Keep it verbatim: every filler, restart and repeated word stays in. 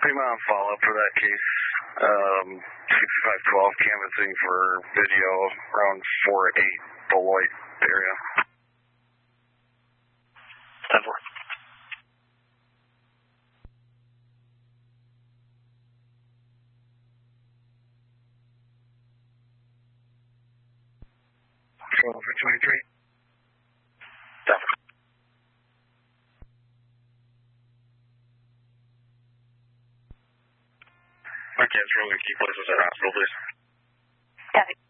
Prima on follow-up for that case. Um, sixty-five twelve canvassing for video around four eight Beloit area. ten four. twelve for twenty-three. ten four. Okay, it's really key places at hospital, please. Got it.